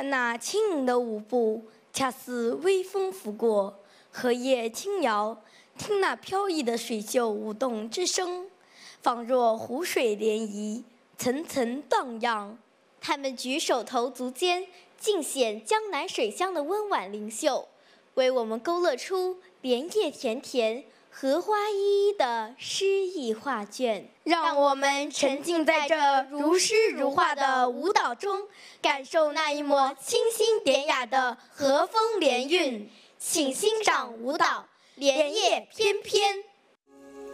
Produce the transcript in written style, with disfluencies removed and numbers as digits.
那轻盈的舞步，恰似微风拂过，荷叶轻摇，听那飘逸的水袖舞动之声，仿若湖水涟漪，层层荡漾。 他们举手投足间，尽显江南水乡的温婉灵秀，为我们勾勒出莲叶田田、荷花依依的诗意画卷。 让我们沉浸在这如诗如画的舞蹈中，感受那一抹清新典雅的和风莲韵。请欣赏舞蹈《莲叶翩翩》。